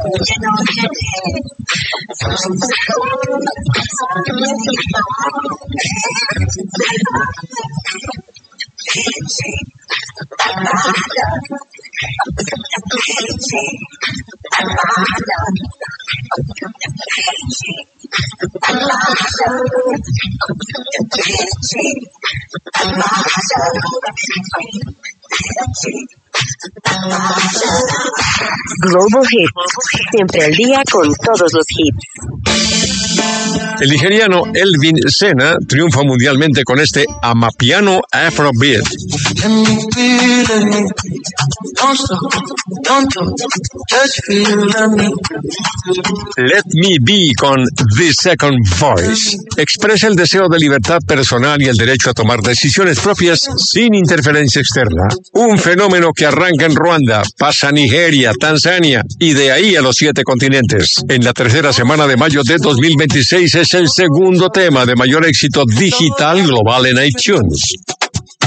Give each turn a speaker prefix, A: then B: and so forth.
A: Global Hits, siempre al día con todos los hits.
B: El nigeriano Elvin Sena triunfa mundialmente con este amapiano Afrobeat. Let Me Be con The Second Voice expresa el deseo de libertad personal y el derecho a tomar decisiones propias sin interferencia externa. Un fenómeno que arranca en Ruanda, pasa a Nigeria, Tanzania y de ahí a los 7 continentes. En la tercera semana de mayo de 2026 es el segundo tema de mayor éxito digital global en iTunes.